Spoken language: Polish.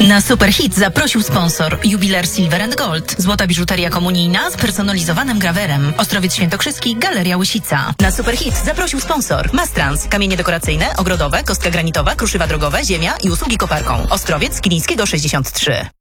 Na Superhit zaprosił sponsor Jubiler Silver & Gold. Złota biżuteria komunijna z personalizowanym grawerem. Ostrowiec Świętokrzyski, Galeria Łysica. Na Superhit zaprosił sponsor Mastrans. Kamienie dekoracyjne, ogrodowe, kostka granitowa, kruszywa drogowe, ziemia i usługi koparką. Ostrowiec Kilińskiego 63.